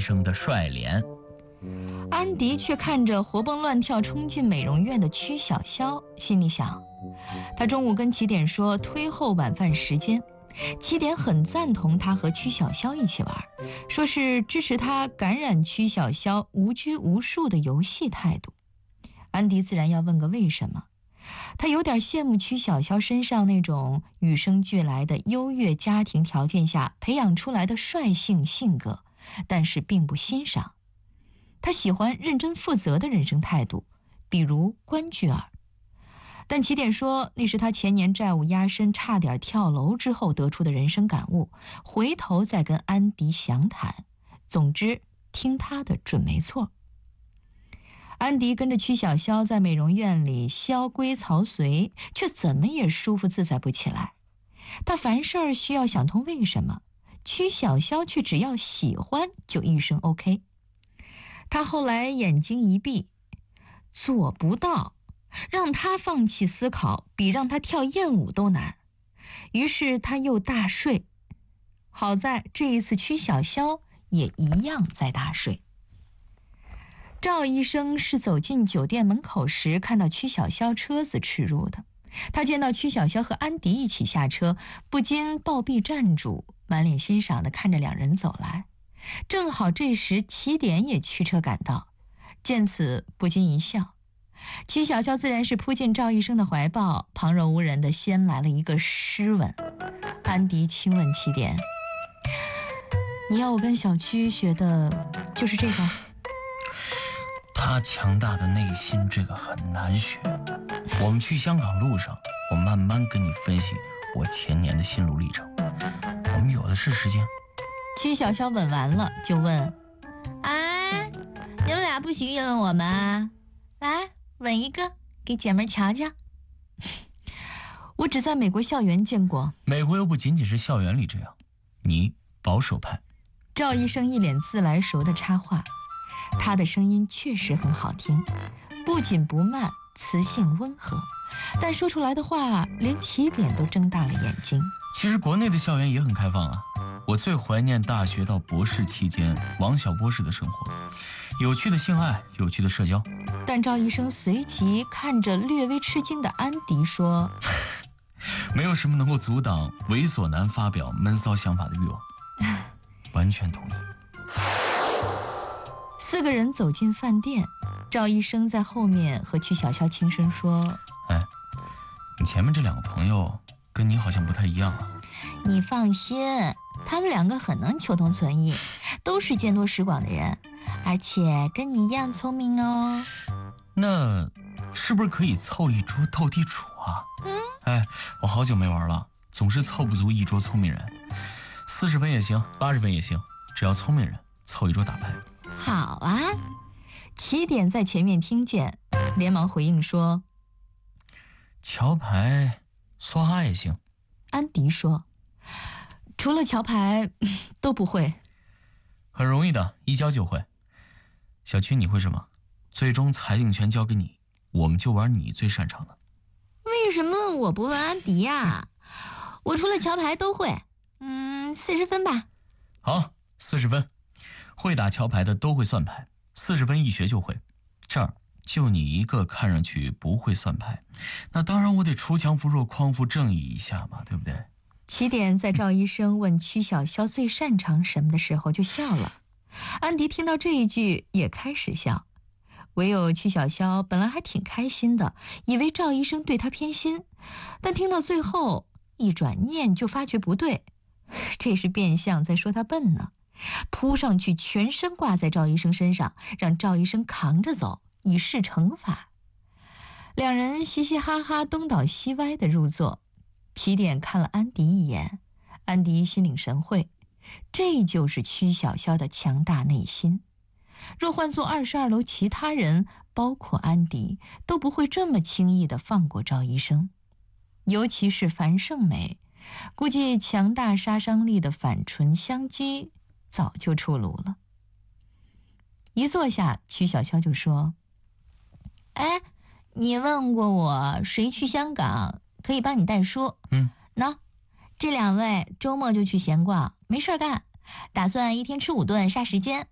生的帅脸。 安迪却看着活蹦乱跳冲进美容院的曲小潇，心里想，他中午跟起点说推后晚饭时间，起点很赞同他和曲小潇一起玩，说是支持他感染曲小潇无拘无束的游戏态度。安迪自然要问个为什么，他有点羡慕曲小潇身上那种与生俱来的优越家庭条件下培养出来的率性性格，但是并不欣赏。他喜欢认真负责的人生态度，比如关雎尔。但起点说那是他前年债务压身差点跳楼之后得出的人生感悟，回头再跟安迪详谈。总之听他的准没错。安迪跟着曲小潇在美容院里萧规曹随，却怎么也舒服自在不起来。他凡事需要想通为什么，曲小潇却只要喜欢就一声 OK。他后来眼睛一闭，做不到，让他放弃思考比让他跳艳舞都难。于是他又大睡。好在这一次曲小潇也一样在大睡。赵医生是走进酒店门口时看到曲小潇车子驶入的，他见到曲小潇和安迪一起下车，不禁抱臂站住，满脸欣赏地看着两人走来。正好这时起点也驱车赶到，见此不禁一笑。曲小潇自然是扑进赵医生的怀抱，旁若无人的先来了一个湿吻。安迪轻问起点：“你要我跟小曲学的就是这个？” 他强大的内心，这个很难学。我们去香港路上，我慢慢跟你分析我前年的心路历程。我们有的是时间。 曲小潇吻完了就问：“啊，你们俩不许议论我们啊？来，吻一个，给姐妹瞧瞧。”我只在美国校园见过。 美国又不仅仅是校园里这样。你保守派。 赵医生一脸自来熟的插话，他的声音确实很好听，不紧不慢，磁性温和，但说出来的话连起点都睁大了眼睛。 其实国内的校园也很开放啊。我最怀念大学到博士期间王小波式的生活，有趣的性爱，有趣的社交。 但赵医生随即看着略微吃惊的安迪说：“ 没有什么能够阻挡猥琐男发表闷骚想法的欲望。”完全同意。 4个人走进饭店，赵医生在后面和曲小潇轻声说：“ 哎，你前面这两个朋友跟你好像不太一样啊。” 你放心，他们两个很能求同存异，都是见多识广的人，而且跟你一样聪明哦。 那是不是可以凑一桌斗地主啊？哎，我好久没玩了，总是凑不足一桌聪明人。40分也行，80分也行，只要聪明人凑一桌打牌。 好啊。起点在前面听见，连忙回应说：“ 桥牌、梭哈也行。” 安迪说：“除了桥牌都不会。” 很容易的，一教就会。小曲，你会什么？最终裁定权交给你，我们就玩你最擅长的。 为什么我不问安迪呀？我除了桥牌都会。40分吧。 好，40分。会打桥牌的都会算牌，40分一学就会。这儿就你一个看上去不会算牌，那当然我得锄强扶弱，匡扶正义一下嘛，对不对？ 起点在赵医生问曲小潇最擅长什么的时候就笑了。安迪听到这一句也开始笑，唯有曲小潇本来还挺开心的，以为赵医生对他偏心，但听到最后一转念就发觉不对，这是变相在说他笨呢，扑上去全身挂在赵医生身上，让赵医生扛着走，以示惩罚。两人嘻嘻哈哈东倒西歪的入座。起点看了安迪一眼，安迪心领神会，这就是曲小潇的强大内心。若换做22楼其他人，包括安迪，都不会这么轻易地放过赵医生。尤其是樊胜美，估计强大杀伤力的反唇相讥早就出炉了。一坐下，曲小潇就说：“哎，你问过我谁去香港可以帮你带书。喏，这2位周末就去闲逛，没事干，打算一天吃5顿杀时间。